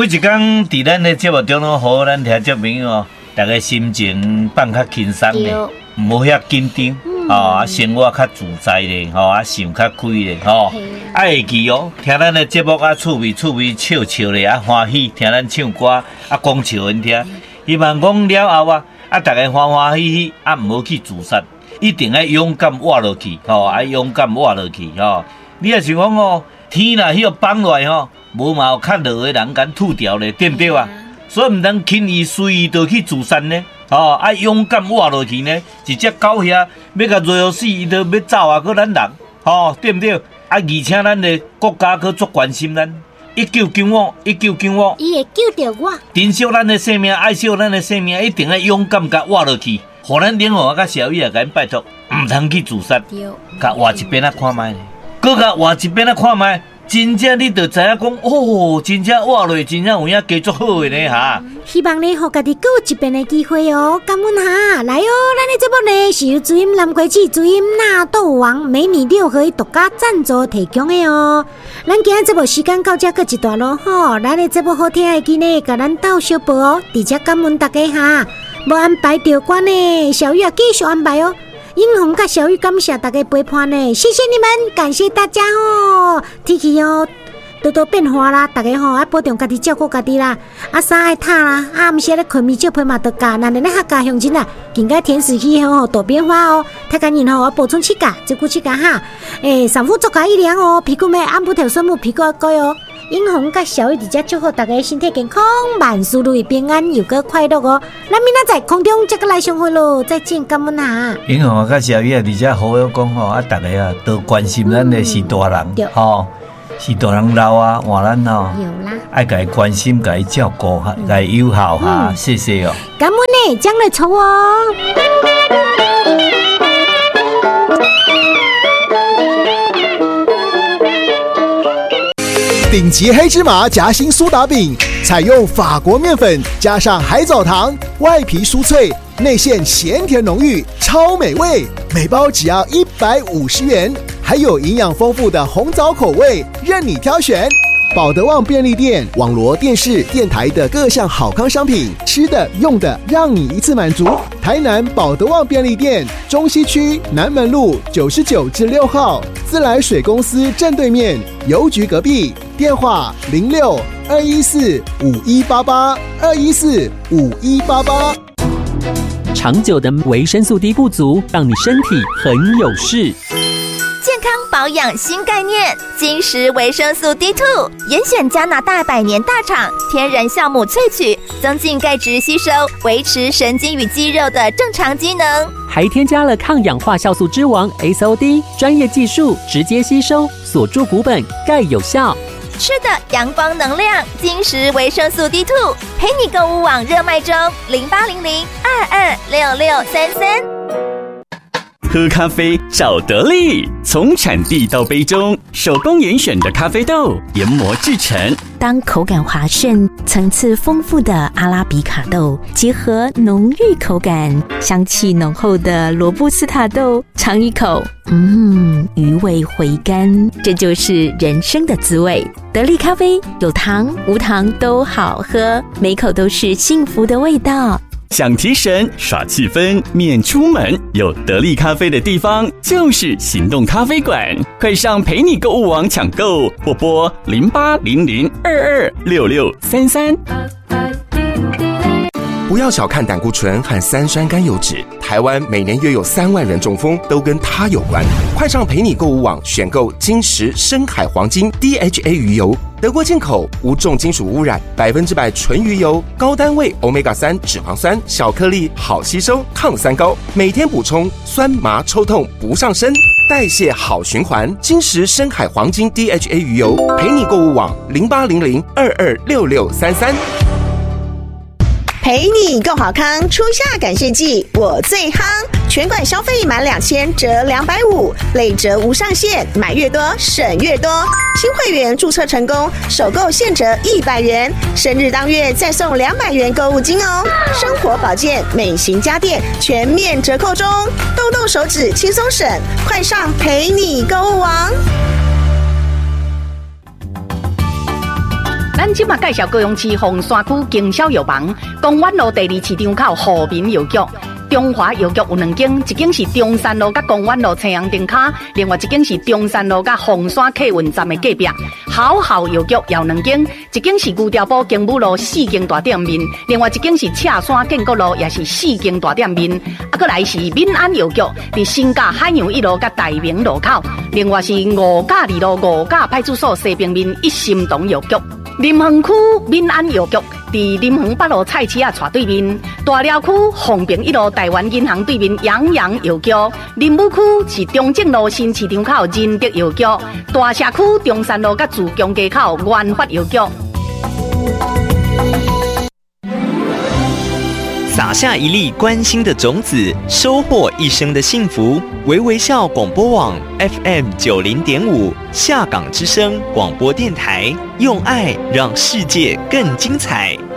每一天伫咱的节目中拢好，咱听众朋友大家心情放较轻松咧，唔好遐紧张，生活较自在咧，想较开咧，会记听咱的节目趣味笑咧，欢喜听咱唱歌讲笑因听，希望讲了后大家欢欢喜喜，唔好去自杀，一定要勇敢活落去，勇敢活落去，你也是讲天若迄个放落来无嘛有较落的人敢吐掉咧，对不对啊？所以唔通轻易随意就去自杀呢，勇敢活落去呢。一只狗遐要甲追死，伊都要走搁咱人，对不对？而且咱的国家搁足关心咱，1995， 伊会救着我。 珍惜咱的生命，爱惜咱的生命，一定要勇敢甲活落去。互咱领导甲小雨甲因拜托，唔通去自杀，甲活一边看卖，搁甲活一边看卖。真正你就知影讲，真正活落，真正有影加足好的呢哈。 希望你互家己搁有一遍的机会哦，感恩哈！来哦，咱的节目呢是由主音蓝桂枝、主音纳豆王美女六合独家赞助提供的哦。咱今日节目时间到这搁一段咯吼，咱的节目好听的记呢，甲咱斗小报哦，伫这感恩大家哈。无安排到关呢，小雨继续安排哦。英红甲小雨感谢大家陪伴呢，谢谢你们，感谢大家哦。天气多多变化啦，大家要保重家己，照顾家己啦。衫爱烫啦，毋是咧困眠照配嘛得加，那咧客家乡亲啦，更加天时气候多变化哦。大家人要补充气价，照顾气价哈。三伏做加一两哦，皮肤咩按不调顺木皮肤要改哦。英红甲小雨伫遮祝福大家身体健康，万事如意平安又个快乐哦。咱明仔载空中再个来相会咯，再见，感恩哈。 英红甲小雨伫遮好友讲大家多关心咱的是大人，是大人老换咱有啦，爱甲伊关心，甲伊照顾，甲伊友好哈，谢谢哦。 感恩呢，奖励抽哦。 顶级黑芝麻夹心苏打饼，采用法国面粉加上海藻糖，外皮酥脆，内馅咸甜浓郁，超美味。每包只要150元，还有营养丰富的红枣口味，任你挑选。保德旺便利店、网罗电视、电台的各项好康商品，吃的用的，让你一次满足。台南保德旺便利店，中西区南门路99至6号，自来水公司正对面，邮局隔壁。电话06-214-5188，214-5188。 长久的维生素 D 不足，让你身体很有事。 健康保养新概念，金石维生素 D2， 严选加拿大100年大厂天然酵母萃取，增进钙质吸收，维持神经与肌肉的正常机能， 还添加了抗氧化酵素之王 SOD， 专业技术直接吸收，锁住骨本，钙有效。 吃的阳光能量，金石维生素 D2， 陪你购物网热卖中，0800-226633。 喝咖啡找得力，从产地到杯中，手工严选的咖啡豆研磨制成。 当口感滑顺、层次丰富的阿拉比卡豆结合浓郁口感、香气浓厚的罗布斯塔豆，尝一口，余味回甘，这就是人生的滋味。得力咖啡有糖无糖都好喝，每口都是幸福的味道。 想提神耍气氛免出门，有得力咖啡的地方就是行动咖啡馆，快上陪你购物网抢购，或拨0800226633。 不要小看胆固醇和3酸甘油酯，台湾每年约有3万人中风，都跟它有关。快上陪你购物网选购金石深海黄金 DHA 鱼油，德国进口，无重金属污染，100%纯鱼油，高单位 Omega-3 脂肪酸，小颗粒，好吸收，抗三高，每天补充，酸麻抽痛不上身，代谢好循环。金石深海黄金 DHA 鱼油，陪你购物网0800226633。 陪你购好康，初夏感谢季我最夯，全馆消费满2000折250，累折无上限，买越多省越多。新会员注册成功，首购现折100元，生日当月再送200元购物金哦。生活保健、美型家电全面折扣中，动动手指轻松省，快上陪你购物网。 咱即马介绍高雄市凤山区经销药房，公园路第2市场口和民药局。中华药局有2间，一间是中山路甲公园路青阳灯卡，另外一间是中山路甲凤山客运站的隔壁。好好药局也有2间，一间是牛寮埔经武路4间大店面，另外一间是赤山建国路也是4间大店面。再来是民安药局，伫新甲海洋1路甲大明路口，另外是5甲2路5甲派出所西边面一心堂药局。林园区民安药局伫林园北路菜市仔斜对面，大寮区凤平1路台湾银行对面洋洋药局，林武区是中正路新市场口仁德药局，大社区中山路甲自强街口元发药局。 撒下一粒关心的种子，收获一生的幸福。微微笑广播网 FM 90.5下港之声广播电台，用爱让世界更精彩。